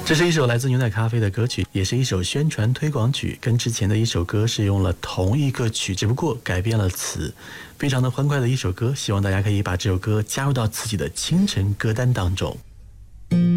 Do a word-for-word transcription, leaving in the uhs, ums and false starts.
这是一首来自牛奶咖啡的歌曲，也是一首宣传推广曲，跟之前的一首歌是用了同一个曲，只不过改变了词，非常的欢快的一首歌，希望大家可以把这首歌加入到自己的清晨歌单当中。